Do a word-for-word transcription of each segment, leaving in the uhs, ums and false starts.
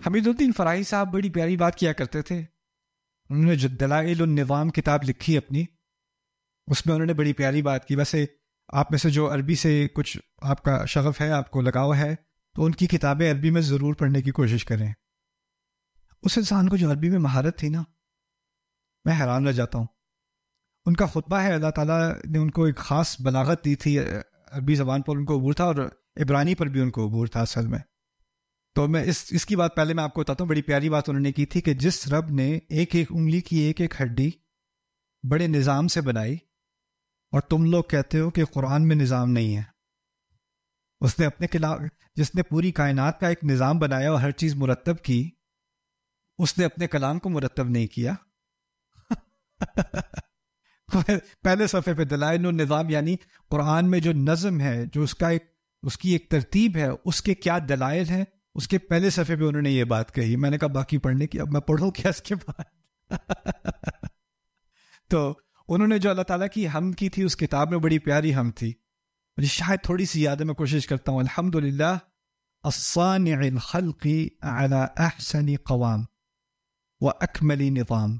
حمید الدین فراہی صاحب بڑی پیاری بات کیا کرتے تھے. انہوں نے جو دلائل النظام کتاب لکھی اپنی، اس میں انہوں نے بڑی پیاری بات کی. ویسے آپ میں سے جو عربی سے کچھ آپ کا شغف ہے، آپ کو لگاؤ ہے، تو ان کی کتابیں عربی میں ضرور پڑھنے کی کوشش کریں. اس انسان کو جو عربی میں مہارت تھی نا، میں حیران رہ جاتا ہوں. ان کا خطبہ ہے، اللہ تعالیٰ نے ان کو ایک خاص بلاغت دی تھی، عربی زبان پر ان کو عبور تھا اور عبرانی پر بھی ان کو عبور تھا اصل میں. تو میں اس اس کی بات پہلے میں آپ کو بتاتا ہوں. بڑی پیاری بات انہوں نے کی تھی کہ جس رب نے ایک ایک انگلی کی ایک ایک ہڈی بڑے نظام سے بنائی، اور تم لوگ کہتے ہو کہ قرآن میں نظام نہیں ہے. اس نے اپنے کلام، جس نے پوری کائنات کا ایک نظام بنایا اور ہر چیز مرتب کی، اس نے اپنے کلام کو مرتب نہیں کیا. پہلے صفحے پہ دلائل النظام، یعنی قرآن میں جو نظم ہے، جو اس کا ایک اس کی ایک ترتیب ہے، اس کے کیا دلائل ہیں، اس کے پہلے صفحے پہ انہوں نے یہ بات کہی. میں نے کہا باقی پڑھنے کی، اب میں پڑھوں کیا اس کے بعد. تو انہوں نے جو اللہ تعالیٰ کی حمد کی تھی، اس کتاب میں بڑی پیاری حمد تھی. مجھے شاید تھوڑی سی یاد ہے، میں کوشش کرتا ہوں. الحمدللہ الصانع الخلق على احسن قوام واکمل نظام.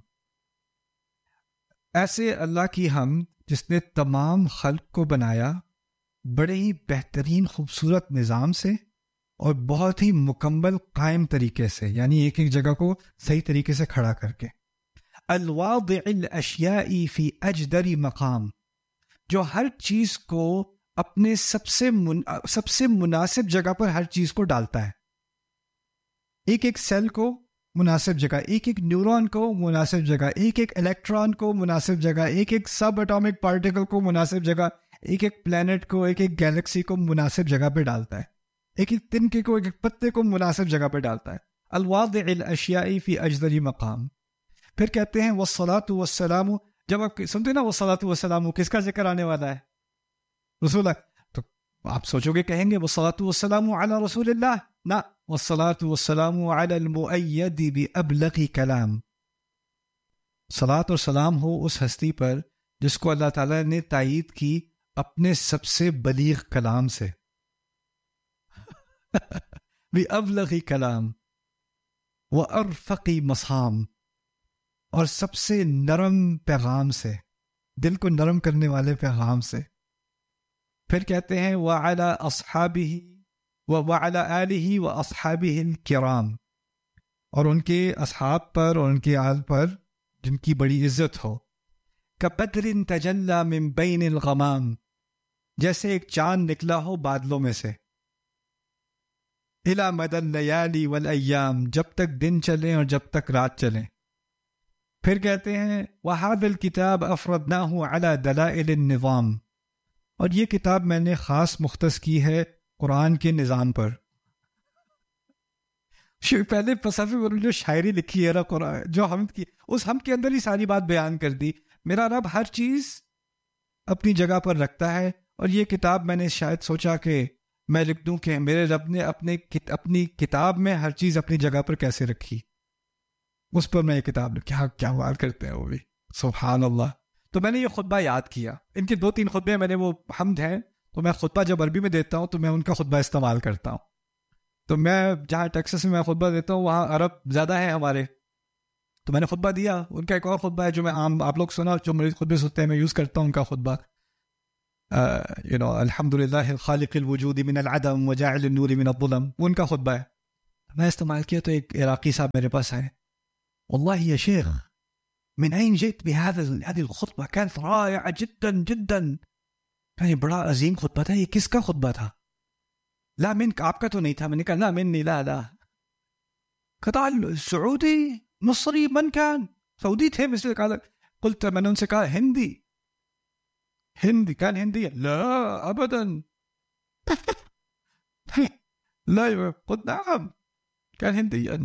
ایسے اللہ کی حمد جس نے تمام خلق کو بنایا بڑے ہی بہترین خوبصورت نظام سے اور بہت ہی مکمل قائم طریقے سے، یعنی ایک ایک جگہ کو صحیح طریقے سے کھڑا کر کے. الواضع الاشیاء فی اجدر مقام، جو ہر چیز کو اپنے سب سے من... سب سے مناسب جگہ پر ہر چیز کو ڈالتا ہے. ایک ایک سیل کو مناسب جگہ، ایک ایک نیورون کو مناسب جگہ، ایک ایک الیکٹران کو مناسب جگہ، ایک ایک سب اٹامک پارٹیکل کو مناسب جگہ، ایک ایک پلانٹ کو، ایک ایک گیلیکسی کو مناسب جگہ پہ ڈالتا ہے. ایک ایک تنکے کو، ایک ایک پتے کو مناسب جگہ پہ ڈالتا ہے. الواضع الاشیاء فی اجدر مقام. پھر کہتے ہیں والصلاۃ والسلام. جب آپ سنتے ہیں نا والصلاۃ والسلام، کس کا ذکر آنے والا ہے؟ رسول اللہ. تو آپ سوچو گے کہیں گے والصلاۃ والسلام علی رسول اللہ. نہ، والصلاۃ والسلام علی المؤید بابلغ کلام. صلاۃ اور سلام ہو اس ہستی پر جس کو اللہ تعالیٰ نے تائید کی اپنے سب سے بلیغ کلام سے. بابلغ کلام وارفق مسام، اور سب سے نرم پیغام سے، دل کو نرم کرنے والے پیغام سے. پھر کہتے ہیں وعلی اصحابہ وعلی آلہ واصحابہ الکرام، اور ان کے اصحاب پر اور ان کے آل پر جن کی بڑی عزت ہو. کبدر تجلی من بین الغمام، جیسے ایک چاند نکلا ہو بادلوں میں سے. الی مدى اللیالی والایام، جب تک دن چلیں اور جب تک رات چلیں. پھر کہتے ہیں وَهَذَا الْكِتَابَ أَفْرَدْنَاهُ عَلَى دَلَائِلِ النِّظَام، اور یہ کتاب میں نے خاص مختص کی ہے قرآن کے نظام پر. پہلے صفحے پر جو شاعری لکھی ہے قرآن، جو حمد کی، اس حمد کے اندر ہی ساری بات بیان کر دی. میرا رب ہر چیز اپنی جگہ پر رکھتا ہے، اور یہ کتاب میں نے شاید سوچا کہ میں لکھ دوں کہ میرے رب نے اپنے اپنی کتاب میں ہر چیز اپنی جگہ پر کیسے رکھی. اس پر میں یہ کتاب لکھ. کیا کیا بات کرتے ہیں وہ بھی، سبحان اللہ. تو میں نے یہ خطبہ یاد کیا. ان کے دو تین خطبے میں نے، وہ حمد ہیں، تو میں خطبہ جب عربی میں دیتا ہوں تو میں ان کا خطبہ استعمال کرتا ہوں. تو میں جہاں ٹیکساس میں میں خطبہ دیتا ہوں وہاں عرب زیادہ ہیں ہمارے، تو میں نے خطبہ دیا. ان کا ایک اور خطبہ ہے جو میں عام آپ لوگ سنا، جو میرے خطبے سنتے ہیں، میں یوز کرتا ہوں ان کا خطبہ. یو نو الحمد للہ خالق الوجود من العدم وجاعل النور من الظلم، وہ ان کا خطبہ ہے. میں استعمال کیا تو ایک عراقی صاحب میرے پاس آئے. والله يا شيخ من أين جئت بهذا هذه الخطبة؟ كانت رائعة جدا جدا. كان یہ بڑا عظیم خطبہ تھا. یہ کس کا خطبہ تھا؟ لا منك، آپ کا تو نہیں تھا. میں نے کہا لا مني، لا لا. قطع سعودی مصری من كان، سعودی تھے مثل. قلت میں نے ان سے کہا ہندی. ہندی كان ہندی؟ لا ابدا. لا قلت نعم كان هنديا.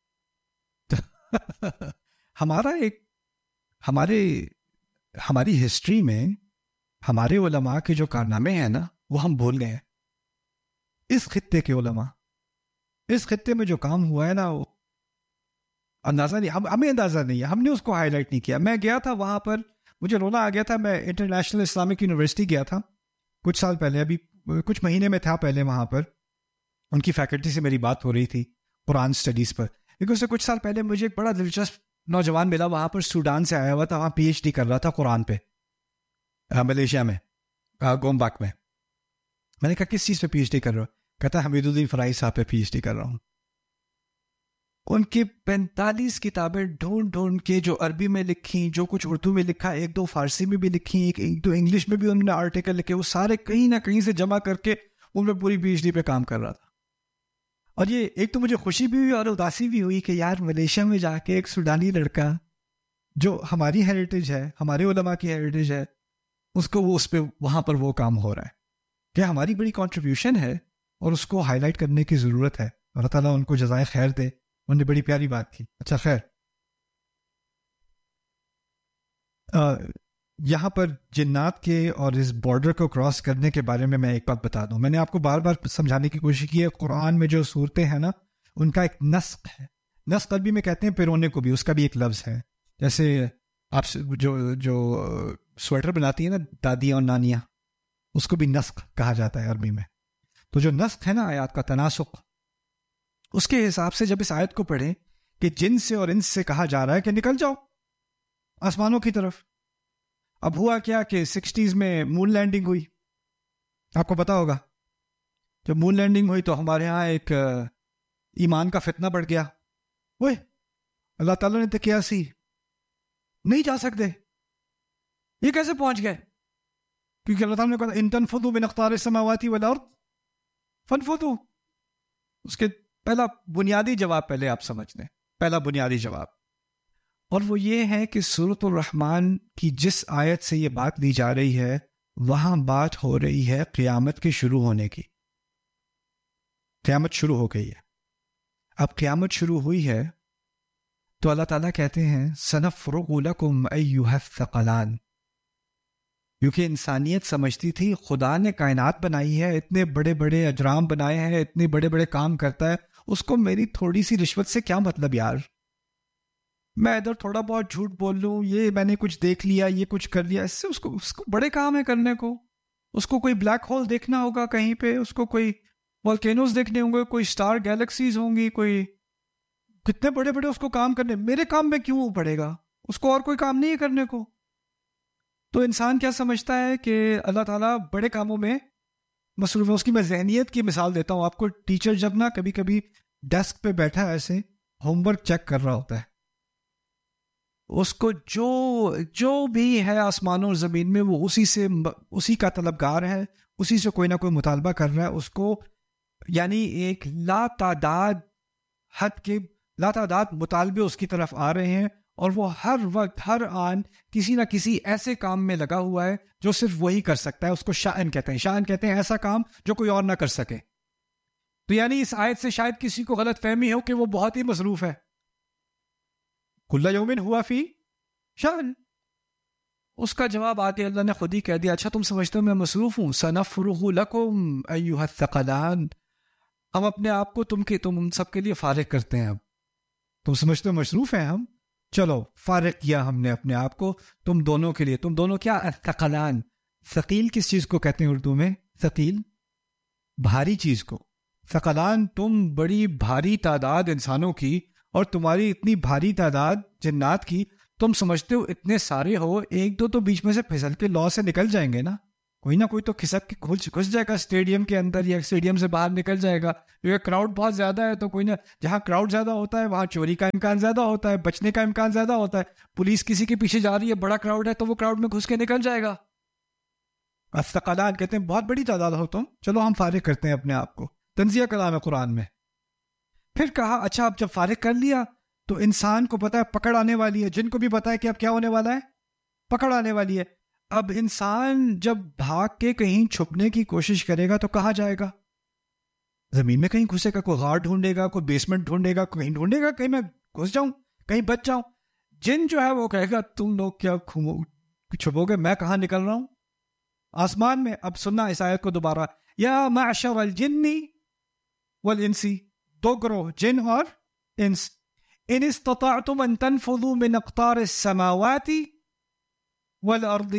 ہمارا ایک ہمارے ہماری ہسٹری میں ہمارے علماء کے جو کارنامے ہیں نا، وہ ہم بھول گئے ہیں. اس خطے کے علماء، اس خطے میں جو کام ہوا ہے نا، وہ اندازہ نہیں، ہم ہمیں اندازہ نہیں ہے. ہم نے اس کو ہائی لائٹ نہیں کیا. میں گیا تھا وہاں پر، مجھے رونا آ گیا تھا. میں انٹرنیشنل اسلامک یونیورسٹی گیا تھا کچھ سال پہلے، ابھی کچھ مہینے میں تھا پہلے وہاں پر. ان کی فیکلٹی سے میری بات ہو رہی تھی. قرآن اسٹڈیز پر. کیونکہ اس سے کچھ سال پہلے مجھے ایک بڑا دلچسپ نوجوان ملا, وہاں پر سوڈان سے آیا ہوا تھا, وہاں پی ایچ ڈی کر رہا تھا قرآن پہ, ملیشیا میں, گومباک میں. میں نے کہا کس چیز پہ پی ایچ ڈی کر رہا ہوں؟ کہتا ہے حمید الدین فرائی صاحب پہ پی ایچ ڈی کر رہا ہوں. ان کی پینتالیس کتابیں ڈھونڈ ڈھونڈ کے, جو عربی میں لکھی, جو کچھ اردو میں لکھا, ایک دو فارسی میں بھی لکھی, ایک ایک دو انگلش میں بھی انہوں نے آرٹیکل لکھے, وہ سارے کہیں نہ کہیں سے جمع کر کے ان میں پوری پی ایچ ڈی پہ کام کر رہا تھا. اور یہ ایک تو مجھے خوشی بھی ہوئی اور اداسی بھی ہوئی کہ یار ملیشیا میں جا کے ایک سوڈانی لڑکا جو ہماری ہیریٹیج ہے, ہمارے علماء کی ہیریٹیج ہے, اس کو وہ اس پہ وہاں پر وہ کام ہو رہا ہے. کہ ہماری بڑی کنٹریبیوشن ہے اور اس کو ہائی لائٹ کرنے کی ضرورت ہے. اللہ تعالیٰ ان کو جزائے خیر دے, انہوں نے بڑی پیاری بات کی. اچھا خیر, آ, یہاں پر جنات کے اور اس بارڈر کو کراس کرنے کے بارے میں میں ایک بات بتا دوں. میں نے آپ کو بار بار سمجھانے کی کوشش کی ہے, قرآن میں جو صورتیں ہیں نا ان کا ایک نسق ہے. نسق عربی میں کہتے ہیں پیرونے کو بھی, اس کا بھی ایک لفظ ہے. جیسے آپ جو جو سویٹر بناتی ہیں نا دادیاں اور نانیاں, اس کو بھی نسق کہا جاتا ہے عربی میں. تو جو نسق ہے نا آیات کا تناسق, اس کے حساب سے جب اس آیت کو پڑھیں کہ جن سے اور انس سے کہا جا رہا ہے کہ نکل جاؤ آسمانوں کی طرف. اب ہوا کیا کہ سکسٹیز میں مون لینڈنگ ہوئی, آپ کو پتا ہوگا. جب مون لینڈنگ ہوئی تو ہمارے ہاں ایک ایمان کا فتنہ بڑھ گیا. وہ اللہ تعالیٰ نے تو کیا سی نہیں جا سکتے, یہ کیسے پہنچ گئے؟ کیونکہ اللہ تعالیٰ نے کہا ان تنفذوا من اقطار السماوات والارض فانفذوا. اس کے پہلا بنیادی جواب پہلے آپ سمجھ لیں, پہلا بنیادی جواب, اور وہ یہ ہے کہ سورۃ الرحمن کی جس آیت سے یہ بات لی جا رہی ہے وہاں بات ہو رہی ہے قیامت کے شروع ہونے کی. قیامت شروع ہو گئی ہے. اب قیامت شروع ہوئی ہے تو اللہ تعالیٰ کہتے ہیں سنفرغ لکم ایھا الثقلان, کیونکہ انسانیت سمجھتی تھی خدا نے کائنات بنائی ہے, اتنے بڑے بڑے اجرام بنائے ہیں, اتنے بڑے بڑے کام کرتا ہے, اس کو میری تھوڑی سی رشوت سے کیا مطلب یار, میں ادھر تھوڑا بہت جھوٹ بول لوں, یہ میں نے کچھ دیکھ لیا, یہ کچھ کر لیا, اس سے اس کو اس کو بڑے کام ہے کرنے کو. اس کو کوئی بلیک ہول دیکھنا ہوگا کہیں پہ, اس کو کوئی والکینوز دیکھنے ہوں گے, کوئی اسٹار گیلیکسیز ہوں گی, کوئی کتنے بڑے بڑے اس کو کام کرنے, میرے کام میں کیوں پڑے گا, اس کو اور کوئی کام نہیں ہے کرنے کو. تو انسان کیا سمجھتا ہے کہ اللہ تعالیٰ بڑے کاموں میں مصروف ہے. اس کی میں ذہنیت کی مثال دیتا ہوں آپ کو. ٹیچر جب نا کبھی کبھی ڈیسک پہ بیٹھا ایسے ہوم ورک چیک کر رہا ہوتا ہے, اس کو جو جو بھی ہے آسمانوں اور زمین میں وہ اسی سے اسی کا طلبگار ہے, اسی سے کوئی نہ کوئی مطالبہ کر رہا ہے. اس کو یعنی ایک لا تعداد حد کے لا تعداد مطالبے اس کی طرف آ رہے ہیں, اور وہ ہر وقت ہر آن کسی نہ کسی ایسے کام میں لگا ہوا ہے جو صرف وہی کر سکتا ہے. اس کو شأن کہتے ہیں. شأن کہتے ہیں ایسا کام جو کوئی اور نہ کر سکے. تو یعنی اس آیت سے شاید کسی کو غلط فہمی ہو کہ وہ بہت ہی مصروف ہے. کل یوم ہوا فی شأن. اس کا جواب آگے اللہ نے خود ہی کہہ دیا, اچھا تم سمجھتے ہو میں مصروف ہوں, سنفرغ لکم ایھا الثقلان, ہم اپنے آپ کو تم کے تم سب کے لیے فارغ کرتے ہیں. اب تم سمجھتے ہو مصروف ہیں ہم, چلو فارغ کیا ہم نے اپنے آپ کو تم دونوں کے لیے. تم دونوں کیا الثقلان, ثقیل کس چیز کو کہتے ہیں اردو میں؟ ثقیل بھاری چیز کو. ثقلان تم بڑی بھاری تعداد انسانوں کی اور تمہاری اتنی بھاری تعداد جنات کی, تم سمجھتے ہو اتنے سارے ہو, ایک دو تو بیچ میں سے پھسل کے لاء سے نکل جائیں گے نا, کوئی نہ کوئی تو کھسک کے گھس جائے گا اسٹیڈیم کے اندر یا اسٹیڈیم سے باہر نکل جائے گا, کیونکہ کراؤڈ بہت زیادہ ہے. تو کوئی نہ, جہاں کراؤڈ زیادہ ہوتا ہے وہاں چوری کا امکان زیادہ ہوتا ہے, بچنے کا امکان زیادہ ہوتا ہے. پولیس کسی کے پیچھے جا رہی ہے, بڑا کراؤڈ ہے, تو وہ کراؤڈ میں گھس کے نکل جائے گا. الثقلان کہتے ہیں بہت بڑی تعداد ہو تم, چلو ہم فارغ کرتے ہیں اپنے آپ کو. تنزیہ کلام ہے قرآن میں. پھر کہا اچھا اب جب فارغ کر لیا تو انسان کو پتا ہے پکڑ آنے والی ہے, جن کو بھی پتا ہے کہ اب کیا ہونے والا ہے, پکڑ آنے والی ہے. اب انسان جب بھاگ کے کہیں چھپنے کی کوشش کرے گا تو کہاں جائے گا؟ زمین میں کہیں گھسے گا, کوئی غار ڈھونڈے گا, کوئی بیسمنٹ ڈھونڈے گا, کہیں ڈھونڈے گا کہیں میں گھس جاؤں, کہیں بچ جاؤں. جن جو ہے وہ کہے گا تم لوگ کیا چھپو گے, میں کہاں نکل رہا ہوں آسمان میں. اب سننا اس آیت کو دوبارہ, یا معشر الجن والانسی, دو گروہ جن اور انس, ان استطعتم ان تنفذوا من اقطار السماوات والارض,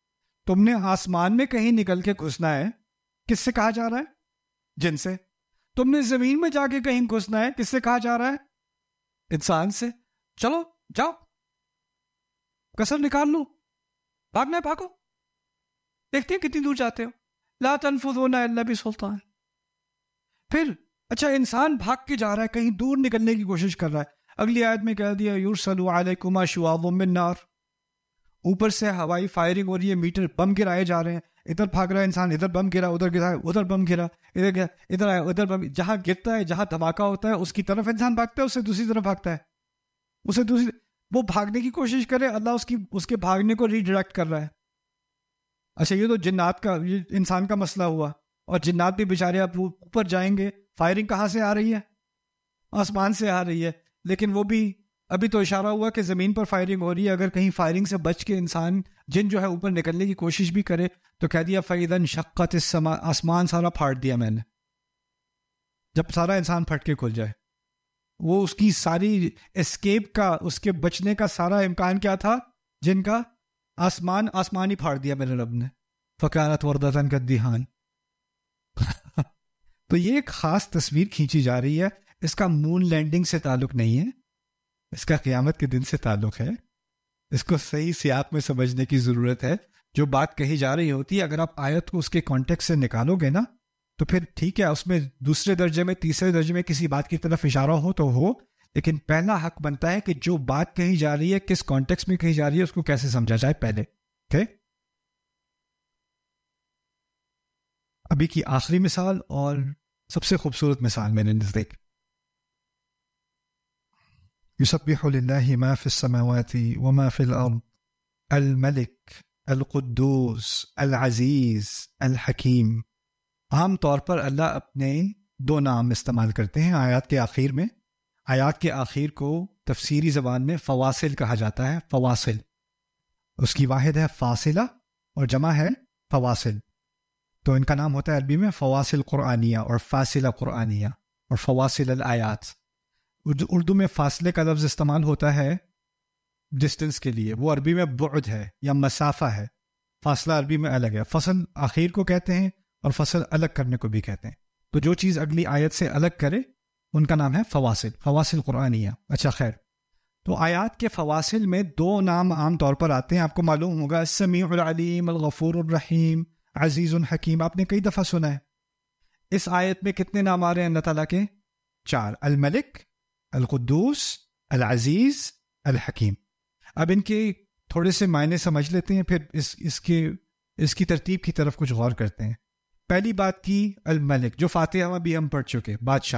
تم نے آسمان میں کہیں نکل کے گھسنا ہے. کس سے کہا جا رہا ہے؟ جن سے. تم نے زمین میں جا کے کہیں گھسنا ہے. کس سے کہا جا رہا ہے؟ انسان سے. چلو جاؤ, کسر نکال لو, بھاگنا ہے بھاگو, دیکھتے ہیں کتنی دور جاتے ہو. لا تنفذون الا بسلطان. پھر اچھا انسان بھاگ کے جا رہا ہے, کہیں دور نکلنے کی کوشش کر رہا ہے. اگلی آیت میں کہہ دیا یرسل علیکما شواظ من نار, اوپر سے ہوائی فائرنگ ہو رہی ہے, میٹر بم گرائے جا رہے ہیں. ادھر بھاگ رہا ہے انسان, ادھر بم گرا, ادھر گرا, ادھر بم گرا, ادھر گرا, ادھر آیا, ادھر بم. جہاں گرتا ہے, جہاں دھماکہ ہوتا ہے, اس کی طرف انسان بھاگتا ہے, اسے دوسری طرف بھاگتا ہے, اسے دوسری وہ بھاگنے کی کوشش کرے, اللہ اس کی اس کے بھاگنے کو ریڈائریکٹ کر رہا ہے. اچھا یہ تو جنات کا, یہ انسان کا مسئلہ ہوا. اور جنات بھی بیچارے اب اوپر جائیں گے, فائرنگ کہاں سے آ رہی ہے؟ آسمان سے آ رہی ہے. لیکن وہ بھی ابھی تو اشارہ ہوا کہ زمین پر فائرنگ ہو رہی ہے. اگر کہیں فائرنگ سے بچ کے انسان جن جو ہے اوپر نکلنے کی کوشش بھی کرے تو کہہ دیا فَإِذَا انشَقَّتِ السَّمَاءُ, آسمان سارا پھاڑ دیا میں نے. جب سارا انسان پھٹ کے کھل جائے, وہ اس کی ساری اسکیپ کا, اس کے بچنے کا سارا امکان کیا تھا؟ جن کا آسمان آسمان ہی پھاڑ دیا میرے رب نے. فَكَانَتْ وَرْدَةً كَالدِّهَانِ. تو یہ ایک خاص تصویر کھینچی جا رہی ہے. اس کا مون لینڈنگ سے تعلق نہیں ہے, اس کا قیامت کے دن سے تعلق ہے. اس کو صحیح سیاق میں سمجھنے کی ضرورت ہے. جو بات کہی جا رہی ہوتی ہے, اگر آپ آیت کو اس کے کانٹیکسٹ سے نکالو گے نا تو پھر ٹھیک ہے, اس میں دوسرے درجے میں, تیسرے درجے میں کسی بات کی طرف اشارہ ہو تو ہو, لیکن پہلا حق بنتا ہے کہ جو بات کہی جا رہی ہے کس کانٹیکسٹ میں کہی جا رہی ہے اس کو کیسے سمجھا جائے پہلے. Okay okay? ابھی کی آخری مثال اور سب سے خوبصورت مثال میرے نزدیک, یسبح للہ ما فی السماوات وما فی الارض الملک القدوس العزیز الحکیم. عام طور پر اللہ اپنے دو نام استعمال کرتے ہیں آیات کے آخر میں. آیات کے آخر کو تفسیری زبان میں فواصل کہا جاتا ہے. فواصل, اس کی واحد ہے فاصلہ اور جمع ہے فواصل. تو ان کا نام ہوتا ہے عربی میں فواصل قرآنیہ اور فاصلہ قرآنیہ اور فواصل الآیات. اردو میں فاصلے کا لفظ استعمال ہوتا ہے ڈسٹنس کے لیے, وہ عربی میں بعد ہے یا مسافہ ہے. فاصلہ عربی میں الگ ہے. فصل آخر کو کہتے ہیں اور فصل الگ کرنے کو بھی کہتے ہیں. تو جو چیز اگلی آیت سے الگ کرے ان کا نام ہے فواصل, فواصل قرآنیہ. اچھا خیر, تو آیات کے فواصل میں دو نام عام طور پر آتے ہیں. آپ کو معلوم ہوگا السمیع العلیم, الغفور الرحیم, عزیز الحکیم. آپ نے کئی دفعہ سنا ہے. اس آیت میں کتنے نام آ رہے ہیں اللہ تعالیٰ کے؟ چار, الملک, القدوس, العزیز, الحکیم. اب ان کے تھوڑے سے معنی سمجھ لیتے ہیں, پھر اس اس کے اس کی ترتیب کی طرف کچھ غور کرتے ہیں. پہلی بات کی الملک, جو فاتحہ میں بھی ہم پڑھ چکے, بادشاہ,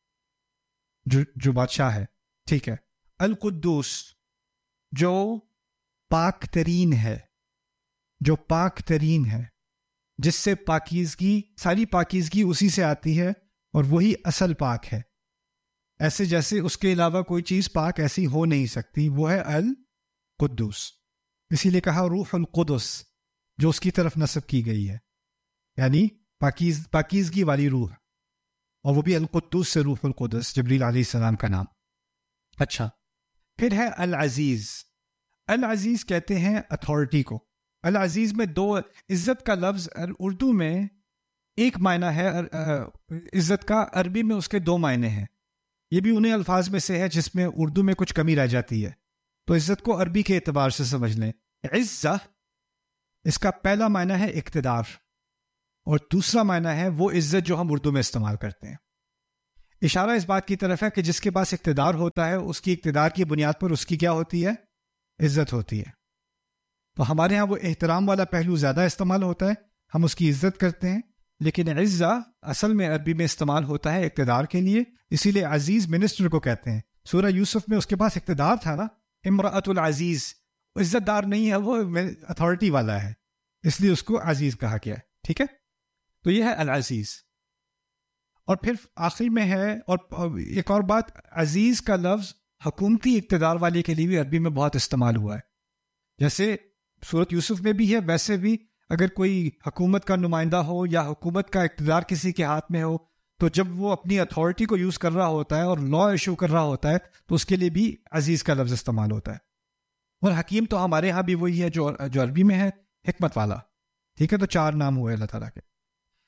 جو جو بادشاہ ہے, ٹھیک ہے. القدوس, جو پاک ترین ہے, جو پاک ترین ہے, جس سے پاکیزگی, ساری پاکیزگی اسی سے آتی ہے اور وہی اصل پاک ہے. ایسے جیسے اس کے علاوہ کوئی چیز پاک ایسی ہو نہیں سکتی, وہ ہے القدوس. اسی لیے کہا روح القدس, جو اس کی طرف نسب کی گئی ہے, یعنی پاکیز پاکیزگی والی روح, اور وہ بھی القدوس سے روح القدس, جبریل علیہ السلام کا نام. اچھا, پھر ہے العزیز. العزیز کہتے ہیں اتھارٹی کو. العزیز میں دو, عزت کا لفظ اردو میں ایک معنی ہے عزت کا, عربی میں اس کے دو معنی ہیں. یہ بھی انہیں الفاظ میں سے ہے جس میں اردو میں کچھ کمی رہ جاتی ہے. تو عزت کو عربی کے اعتبار سے سمجھ لیں. عزہ, اس کا پہلا معنی ہے اقتدار, اور دوسرا معنی ہے وہ عزت جو ہم اردو میں استعمال کرتے ہیں. اشارہ اس بات کی طرف ہے کہ جس کے پاس اقتدار ہوتا ہے اس کی اقتدار کی بنیاد پر اس کی کیا ہوتی ہے؟ عزت ہوتی ہے. تو ہمارے ہاں وہ احترام والا پہلو زیادہ استعمال ہوتا ہے, ہم اس کی عزت کرتے ہیں. لیکن عزہ اصل میں عربی میں استعمال ہوتا ہے اقتدار کے لیے, اسی لیے عزیز منسٹر کو کہتے ہیں. سورہ یوسف میں اس کے پاس اقتدار تھا نا, امرأۃ العزیز, عزت دار نہیں ہے, وہ اتھارٹی والا ہے, اس لیے اس کو عزیز کہا گیا ہے. ٹھیک ہے, تو یہ ہے العزیز. اور پھر آخری میں ہے, اور ایک اور بات, عزیز کا لفظ حکومتی اقتدار والے کے لیے بھی عربی میں بہت استعمال ہوا ہے. جیسے سورۃ یوسف میں بھی ہے, ویسے بھی اگر کوئی حکومت کا نمائندہ ہو یا حکومت کا اقتدار کسی کے ہاتھ میں ہو, تو جب وہ اپنی اتھارٹی کو یوز کر رہا ہوتا ہے اور لا ایشو کر رہا ہوتا ہے تو اس کے لیے بھی عزیز کا لفظ استعمال ہوتا ہے. اور حکیم تو ہمارے ہاں بھی وہی ہے جو جو عربی میں ہے, حکمت والا. ٹھیک ہے, تو چار نام ہوئے اللہ تعالیٰ کے.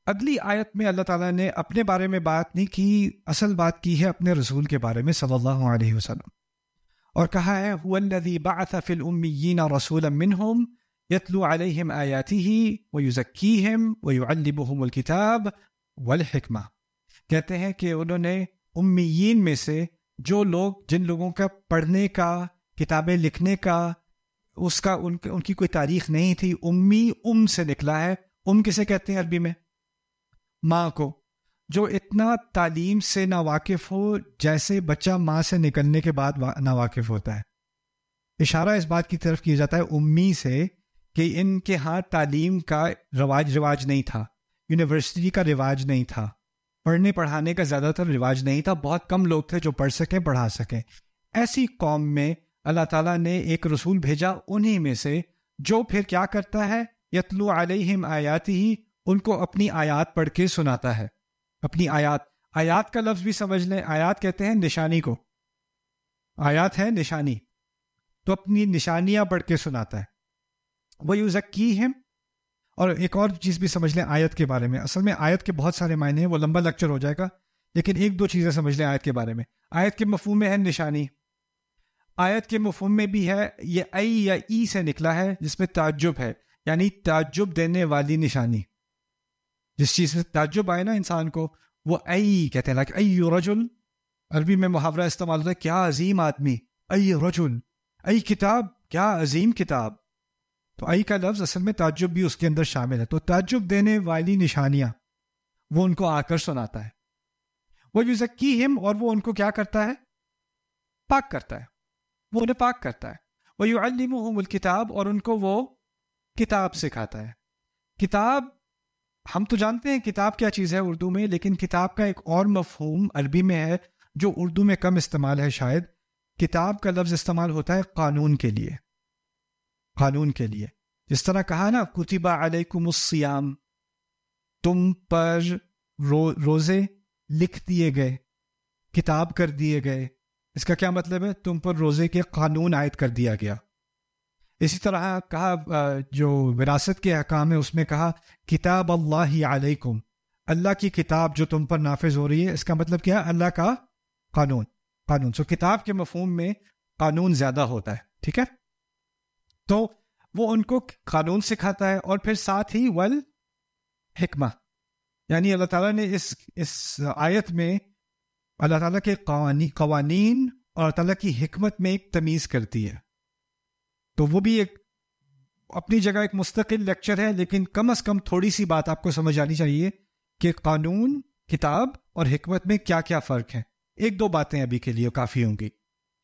اگلی آیت میں اللہ تعالیٰ نے اپنے بارے میں بات نہیں کی، اصل بات کی ہے اپنے رسول کے بارے میں صلی اللہ علیہ وسلم، اور کہا ہے هو الذی بعث فی الامیین رسولا منہم یتلو علیہم آیاتہ ویزکیہم ویعلمہم الکتاب والحکمہ. کہتے ہیں کہ انہوں نے امیین میں سے جو لوگ جن لوگوں کا پڑھنے کا، کتابیں لکھنے کا، اس کا ان, ان کی کوئی تاریخ نہیں تھی، امی ام سے نکلا ہے. ام کسے کہتے ہیں عربی میں؟ ماں کو. جو اتنا تعلیم سے ناواقف ہو جیسے بچہ ماں سے نکلنے کے بعد ناواقف ہوتا ہے. اشارہ اس بات کی طرف کیا جاتا ہے امی سے کہ ان کے ہاں تعلیم کا رواج رواج نہیں تھا، یونیورسٹی کا رواج نہیں تھا، پڑھنے پڑھانے کا زیادہ تر رواج نہیں تھا، بہت کم لوگ تھے جو پڑھ سکیں پڑھا سکیں. ایسی قوم میں اللہ تعالیٰ نے ایک رسول بھیجا، انہی میں سے جو پھر کیا کرتا ہے، یتلو علیہم آیاتہ، ان کو اپنی آیات پڑھ کے سناتا ہے. اپنی آیات، آیات کا لفظ بھی سمجھ لیں، آیات کہتے ہیں نشانی کو، آیات ہے نشانی، تو اپنی نشانیاں پڑھ کے سناتا ہے. وَيُزَكِّيهِمْ. اور ایک اور چیز بھی سمجھ لیں آیت کے بارے میں. اصل میں آیت کے بہت سارے معنی ہیں، وہ لمبا لیکچر ہو جائے گا، لیکن ایک دو چیزیں سمجھ لیں آیت کے بارے میں. آیت کے مفہوم میں ہے نشانی. آیت کے مفہوم میں بھی ہے، یہ ای یا ای سے نکلا ہے جس میں تعجب ہے، یعنی تعجب دینے والی نشانی. جس چیز سے تعجب آئے نا انسان کو، وہ ای کہتے ہیں. لائک ای رجل، عربی میں محاورہ استعمال ہوتا ہے، کیا عظیم آدمی، ای رجل، ای کتاب، کیا عظیم کتاب. تو ای کا لفظ اصل میں تعجب بھی اس کے اندر شامل ہے. تو تعجب دینے والی نشانیاں وہ ان کو آ کر سناتا ہے. وہ یزکیہم، اور وہ ان کو کیا کرتا ہے، پاک کرتا ہے، وہ انہیں پاک کرتا ہے. وہ یعلمہم الکتاب، اور ان کو وہ کتاب سکھاتا ہے. کتاب ہم تو جانتے ہیں کتاب کیا چیز ہے اردو میں، لیکن کتاب کا ایک اور مفہوم عربی میں ہے جو اردو میں کم استعمال ہے شاید. کتاب کا لفظ استعمال ہوتا ہے قانون کے لیے، قانون کے لیے. جس طرح کہا نا کتب علیکم الصیام، تم پر رو روزے لکھ دیے گئے، کتاب کر دیے گئے. اس کا کیا مطلب ہے؟ تم پر روزے کے قانون عائد کر دیا گیا. اسی طرح کہا جو وراثت کے احکام ہے اس میں کہا کتاب اللہ علیکم، اللہ کی کتاب جو تم پر نافذ ہو رہی ہے. اس کا مطلب کیا ہے؟ اللہ کا قانون. قانون سو کتاب کے مفہوم میں قانون زیادہ ہوتا ہے. ٹھیک ہے، تو وہ ان کو قانون سکھاتا ہے. اور پھر ساتھ ہی ول حکمہ، یعنی اللہ تعالیٰ نے اس اس آیت میں اللہ تعالیٰ کے قوانین اور اللہ تعالیٰ کی حکمت میں ایک تمیز کرتی ہے. تو وہ بھی ایک اپنی جگہ ایک مستقل لیکچر ہے، لیکن کم از کم تھوڑی سی بات آپ کو سمجھ آنی چاہیے کہ قانون، کتاب اور حکمت میں کیا کیا فرق ہے. ایک دو باتیں ابھی کے لیے کافی ہوں گی.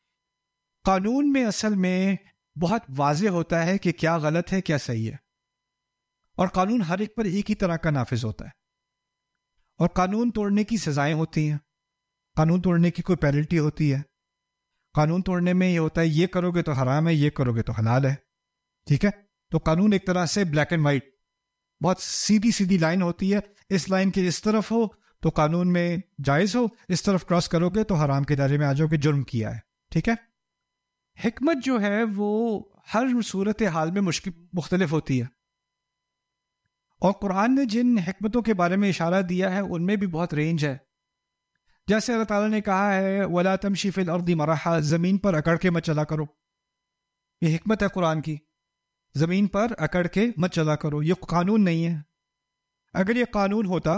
قانون میں اصل میں بہت واضح ہوتا ہے کہ کیا غلط ہے کیا صحیح ہے، اور قانون ہر ایک پر ایک ہی طرح کا نافذ ہوتا ہے. اور قانون توڑنے کی سزائیں ہوتی ہیں، قانون توڑنے کی کوئی پینلٹی ہوتی ہے. قانون توڑنے میں یہ ہوتا ہے یہ کرو گے تو حرام ہے، یہ کرو گے تو حلال ہے. ٹھیک ہے، تو قانون ایک طرح سے بلیک اینڈ وائٹ، بہت سیدھی سیدھی لائن ہوتی ہے. اس لائن کے اس طرف ہو تو قانون میں جائز ہو، اس طرف کراس کرو گے تو حرام کے دائرے میں آ جاؤ کہ جرم کیا ہے. ٹھیک ہے. حکمت جو ہے وہ ہر صورت حال میں مشکل مختلف ہوتی ہے، اور قرآن نے جن حکمتوں کے بارے میں اشارہ دیا ہے ان میں بھی بہت رینج ہے. جیسے اللہ تعالیٰ نے کہا ہے وَلَا تَمْشِ فِي الْأَرْضِ مَرَحًا، زمین پر اکڑ کے مت چلا کرو. یہ حکمت ہے قرآن کی، زمین پر اکڑ کے مت چلا کرو. یہ قانون نہیں ہے. اگر یہ قانون ہوتا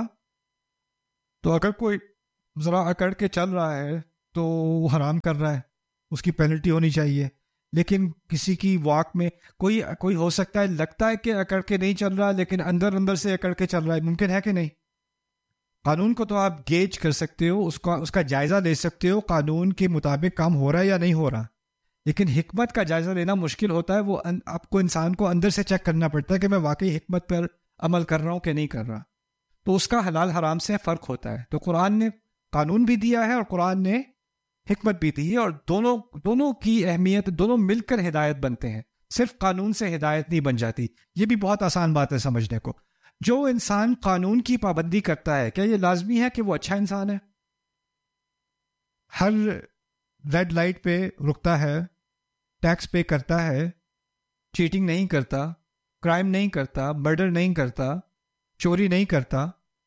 تو اگر کوئی ذرا اکڑ کے چل رہا ہے تو وہ حرام کر رہا ہے، اس کی پینلٹی ہونی چاہیے. لیکن کسی کی واک میں کوئی کوئی ہو سکتا ہے لگتا ہے کہ اکڑ کے نہیں چل رہا لیکن اندر اندر سے اکڑ کے چل رہا ہے. ممکن ہے کہ نہیں؟ قانون کو تو آپ گیج کر سکتے ہو، اس کا اس کا جائزہ لے سکتے ہو، قانون کے مطابق کام ہو رہا ہے یا نہیں ہو رہا. لیکن حکمت کا جائزہ لینا مشکل ہوتا ہے. وہ آپ کو انسان کو اندر سے چیک کرنا پڑتا ہے کہ میں واقعی حکمت پر عمل کر رہا ہوں کہ نہیں کر رہا. تو اس کا حلال حرام سے فرق ہوتا ہے. تو قرآن نے قانون بھی دیا ہے اور قرآن نے حکمت بھی دی ہے، اور دونوں دونوں کی اہمیت، دونوں مل کر ہدایت بنتے ہیں. صرف قانون سے ہدایت نہیں بن جاتی. یہ بھی بہت آسان بات ہے سمجھنے کو. جو انسان قانون کی پابندی کرتا ہے کیا یہ لازمی ہے کہ وہ اچھا انسان ہے؟ ہر ریڈ لائٹ پہ رکتا ہے، ٹیکس پے کرتا ہے، چیٹنگ نہیں کرتا، کرائم نہیں کرتا، مرڈر نہیں کرتا، چوری نہیں کرتا،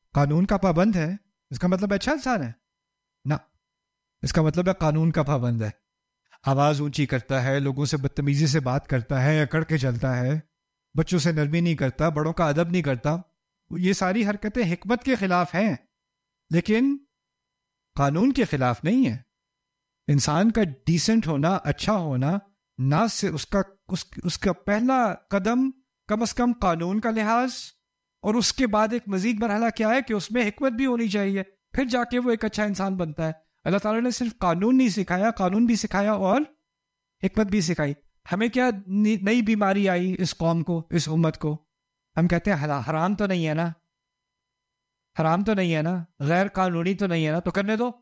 قانون کا پابند ہے اس کا مطلب اچھا انسان ہے؟ نہ، اس کا مطلب ہے قانون کا پابند ہے، آواز اونچی کرتا ہے، لوگوں سے بدتمیزی سے بات کرتا ہے، اکڑ کے چلتا ہے، بچوں سے نرمی نہیں کرتا، بڑوں کا ادب نہیں کرتا. یہ ساری حرکتیں حکمت کے خلاف ہیں لیکن قانون کے خلاف نہیں ہیں. انسان کا ڈیسنٹ ہونا، اچھا ہونا، نہ سے اس کا اس, اس کا پہلا قدم کم از کم قانون کا لحاظ، اور اس کے بعد ایک مزید مرحلہ کیا ہے کہ اس میں حکمت بھی ہونی چاہیے، پھر جا کے وہ ایک اچھا انسان بنتا ہے. اللہ تعالیٰ نے صرف قانون نہیں سکھایا، قانون بھی سکھایا اور حکمت بھی سکھائی. ہمیں کیا نئی بیماری آئی اس قوم کو، اس امت کو؟ ہم کہتے ہیں حرام تو نہیں ہے نا، حرام تو نہیں ہے نا، غیر قانونی تو نہیں ہے نا، تو کرنے دو.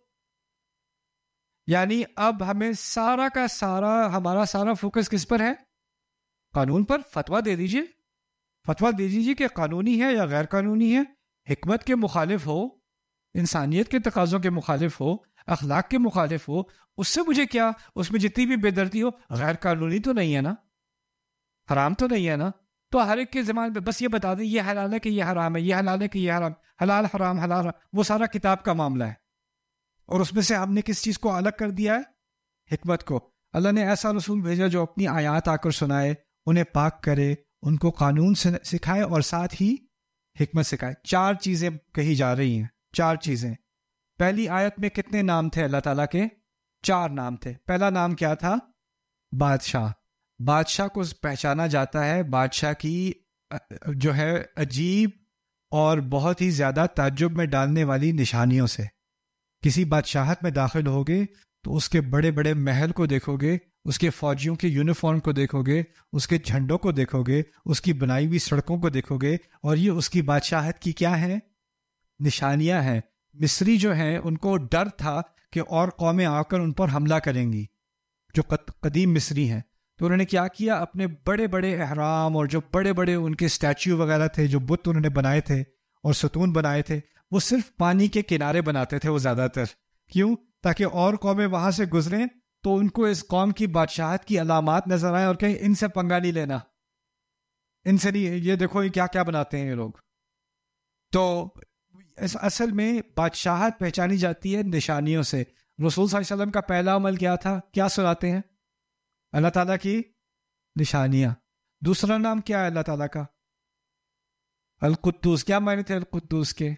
یعنی اب ہمیں سارا کا سارا ہمارا سارا فوکس کس پر ہے؟ قانون پر. فتویٰ دے دیجئے، فتویٰ دے دیجئے کہ قانونی ہے یا غیر قانونی ہے، حکمت کے مخالف ہو، انسانیت کے تقاضوں کے مخالف ہو، اخلاق کے مخالف ہو، اس سے مجھے کیا؟ اس میں جتنی بھی بے دردی ہو، غیر قانونی تو نہیں ہے نا، حرام تو نہیں ہے نا. تو ہر ایک کے زمان پہ بس یہ بتا دیں یہ حلال ہے کہ یہ حرام ہے، یہ حلال ہے کہ یہ حرام، حلال حرام حلال حرام. وہ سارا کتاب کا معاملہ ہے، اور اس میں سے ہم نے کس چیز کو الگ کر دیا ہے؟ حکمت کو. اللہ نے ایسا رسول بھیجا جو اپنی آیات آ کر سنائے، انہیں پاک کرے، ان کو قانون سکھائے اور ساتھ ہی حکمت سکھائے. چار چیزیں کہی جا رہی ہیں، چار چیزیں. پہلی آیت میں کتنے نام تھے اللہ تعالیٰ کے؟ چار نام تھے. پہلا نام کیا تھا؟ بادشاہ. بادشاہ کو پہچانا جاتا ہے بادشاہ کی جو ہے عجیب اور بہت ہی زیادہ تعجب میں ڈالنے والی نشانیوں سے. کسی بادشاہت میں داخل ہوگے تو اس کے بڑے بڑے محل کو دیکھو گے، اس کے فوجیوں کے یونیفارم کو دیکھو گے، اس کے جھنڈوں کو دیکھو گے، اس کی بنائی ہوئی سڑکوں کو دیکھو گے، اور یہ اس کی بادشاہت کی کیا ہیں؟ نشانیاں ہیں. مصری جو ہیں ان کو ڈر تھا کہ اور قومیں آ کر ان پر حملہ کریں گی، جو قدیم مصری ہیں. تو انہوں نے کیا کیا؟ اپنے بڑے بڑے احرام اور جو بڑے بڑے ان کے اسٹیچو وغیرہ تھے، جو بت انہوں نے بنائے تھے اور ستون بنائے تھے، وہ صرف پانی کے کنارے بناتے تھے وہ زیادہ تر. کیوں؟ تاکہ اور قومیں وہاں سے گزریں تو ان کو اس قوم کی بادشاہت کی علامات نظر آئیں اور کہیں ان سے پنگا نہیں لینا، ان سے نہیں، یہ دیکھو یہ کیا کیا بناتے ہیں یہ لوگ. تو اصل میں بادشاہت پہچانی جاتی ہے نشانیوں سے. رسول صلی اللہ علیہ وسلم کا پہلا عمل کیا تھا؟ کیا سناتے ہیں؟ اللہ تعالیٰ کی نشانیاں. دوسرا نام کیا ہے اللہ تعالیٰ کا؟ القدوس. کیا معنی تھے القدوس کے؟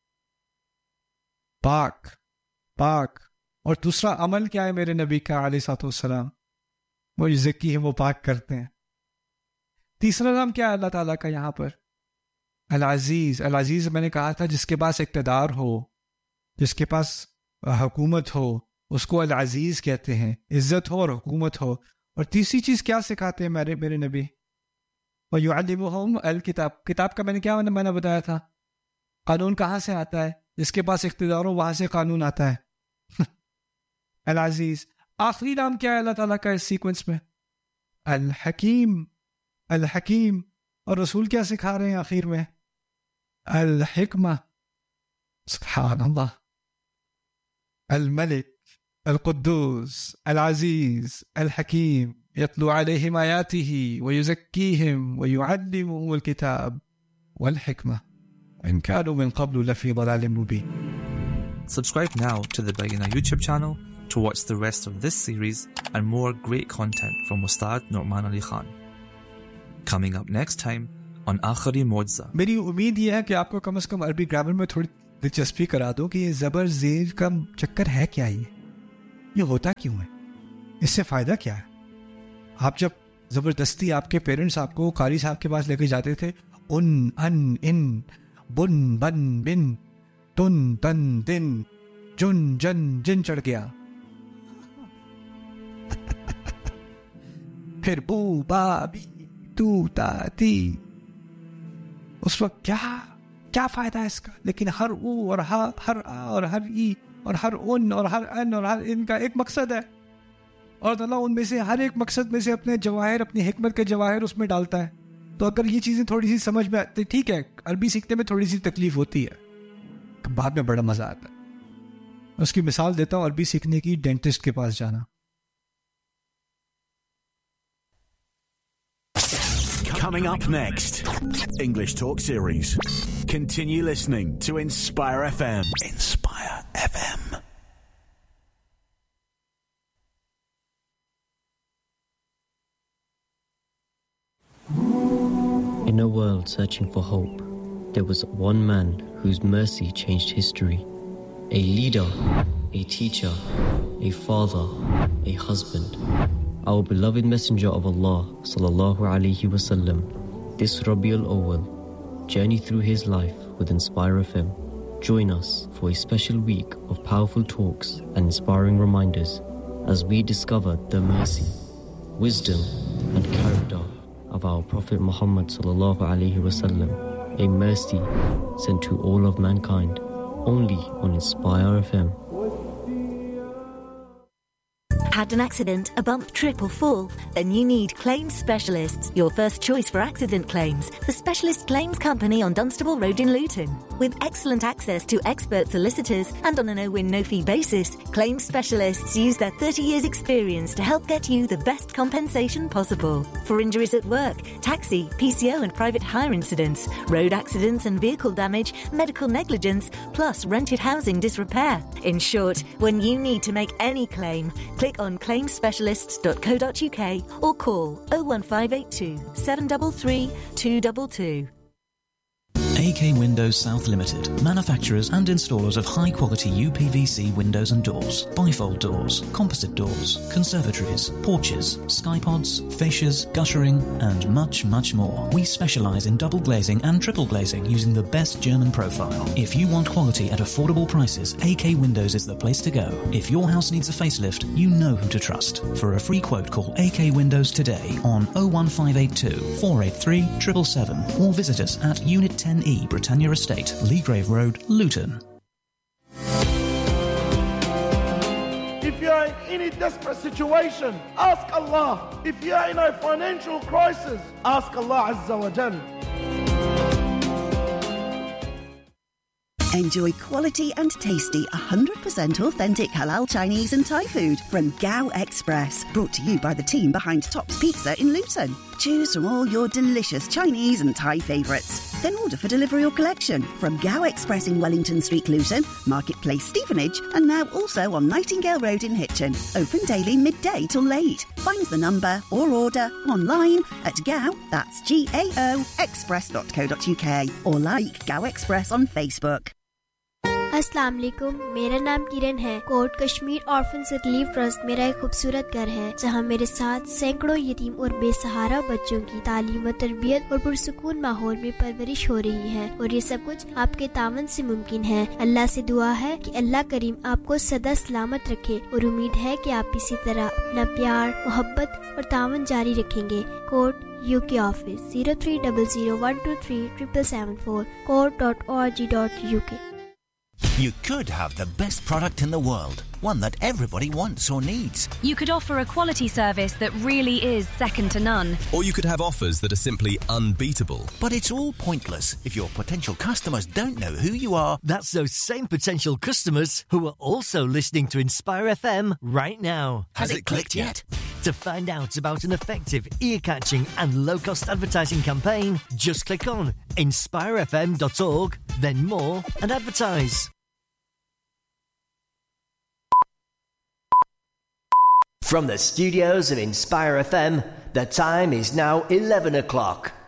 پاک، پاک. اور دوسرا عمل کیا ہے میرے نبی کا علیہ الصلوۃ والسلام؟ وہ ذکی ہے، وہ پاک کرتے ہیں. تیسرا نام کیا ہے اللہ تعالیٰ کا یہاں پر؟ العزیز. العزیز میں نے کہا تھا جس کے پاس اقتدار ہو، جس کے پاس حکومت ہو، اس کو العزیز کہتے ہیں، عزت ہو اور حکومت ہو. اور تیسری چیز کیا سکھاتے ہیں میرے میرے نبی؟ وَيُعَلِّمُهُمْ الْكِتاب. کتاب کا میں نے کیا میں نے بتایا تھا؟ قانون کہاں سے آتا ہے؟ جس کے پاس اقتدار ہو وہاں سے قانون آتا ہے. العزیز. آخری نام کیا ہے اللہ تعالیٰ کا اس سیکوینس میں؟ الحکیم. الحکیم. اور رسول کیا سکھا رہے ہیں آخر میں؟ الحکمہ. سبحان اللہ. الملک، القدوس، العزیز، الحکیم، یتلو علیہم آیاتہ ویزکیہم ویعلمہم الکتاب والحکمہ وإن كانوا من قبل لفی ضلال مبین. Subscribe now to the Bayyinah YouTube channel to watch the rest of this series and more great content from Ustad Nu'man Ali Khan. Coming up next time on Akhari Mo'jiza. میری امید یہ ہے کہ آپ کو کم از کم عربی گرامر میں تھوڑی دلچسپی کرا دو کہ یہ زبر زیر کا چکر ہے کیا، یہ یہ ہوتا کیوں ہے، اس سے فائدہ کیا ہے. آپ جب زبردستی آپ کے پیرنٹس آپ کو قاری صاحب کے پاس لے کے جاتے تھے، ان ان ان بن بن بن تن تن دن جن جن جن چڑھ گیا، پھر بو با بی تو تا تی، اس وقت کیا کیا فائدہ ہے اس کا؟ لیکن ہر او اور ہر آ اور ہر ای اور ہر ان اور ہر ان اور ہر ان کا ایک مقصد ہے، اور اللہ ان میں سے ہر ایک مقصد میں سے اپنے جواہر، اپنی حکمت کے جواہر اس میں ڈالتا ہے. تو اگر یہ چیزیں تھوڑی سی سمجھ میں آتی، ٹھیک ہے عربی سیکھنے میں تھوڑی سی تکلیف ہوتی ہے، بعد میں بڑا مزہ آتا ہے. اس کی مثال دیتا ہوں عربی سیکھنے کی، ڈینٹسٹ کے پاس جانا. Coming up next, English Talk Series. Continue listening to Inspire F M. Inspire F M. In a world searching for hope, there was one man whose mercy changed history. A leader, a teacher, a father, a husband. Our beloved Messenger of Allah, sallallahu alaihi wasallam, this Rabiul Awwal, journey through his life with Inspire F M. Join us for a special week of powerful talks and inspiring reminders as we discover the mercy, wisdom, and character of our Prophet Muhammad sallallahu alaihi wasallam, a mercy sent to all of mankind, only on Inspire F M. Had an accident, a bump, trip or fall? Then you need Claims Specialists, your first choice for accident claims. The specialist claims company on Dunstable Road in Luton. With excellent access to expert solicitors and on a no-win, no-fee basis, Claims Specialists use their thirty years experience to help get you the best compensation possible. For injuries at work, taxi, P C O and private hire incidents, road accidents and vehicle damage, medical negligence, plus rented housing disrepair. In short, when you need to make any claim, click on claims specialists dot co dot uk or call oh one five eight two, seven three three, two two two. A K Windows South Limited, manufacturers and installers of high-quality U P V C windows and doors, bifold doors, composite doors, conservatories, porches, skypods, fascias, guttering, and much, much more. We specialize in double glazing and triple glazing using the best German profile. If you want quality at affordable prices, A K Windows is the place to go. If your house needs a facelift, you know who to trust. For a free quote, call A K Windows today on oh one five eight two, four eight three, seven seven seven or visit us at Unit ten E, Britannia Estate, Leagrave Road, Luton. If you are in any desperate situation, ask Allah. If you are in a financial crisis, ask Allah Azza wa Jal. Enjoy quality and tasty one hundred percent authentic halal Chinese and Thai food from Gao Express. Brought to you by the team behind Tops Pizza in Luton. Choose from all your delicious Chinese and Thai favourites. Then order for delivery or collection from Gao Express in Wellington Street, Luton, Marketplace, Stevenage, and now also on Nightingale Road in Hitchin. Open daily midday till late. Find the number or order online at Gao, that's G A O, express dot co dot uk or like Gao Express on Facebook. अस्सलाम वालेकुम, मेरा नाम किरण है। Coat Kashmir orphans relief trust मेरा एक खूबसूरत घर है जहां मेरे साथ सैकड़ों यतीम और बेसहारा बच्चों की तालीम और तरबियत और पुरसुकून माहौल में परवरिश हो रही है और ये सब कुछ आपके तावन से मुमकिन है। अल्लाह से दुआ है कि अल्लाह करीम आपको सदा सलामत रखे और उम्मीद है कि आप इसी तरह अपना प्यार, मोहब्बत और तावन जारी रखेंगे। Coat UK office zero three zero zero one two three seven seven four coat dot org dot uk. You could have the best product in the world, one that everybody wants or needs. You could offer a quality service that really is second to none. Or you could have offers that are simply unbeatable. But it's all pointless if your potential customers don't know who you are. That's those same potential customers who are also listening to Inspire F M right now. Has, Has it clicked, clicked yet? To find out about an effective, ear-catching and low-cost advertising campaign, just click on inspire f m dot org, then more, and advertise. From the studios of Inspire F M, the time is now eleven o'clock.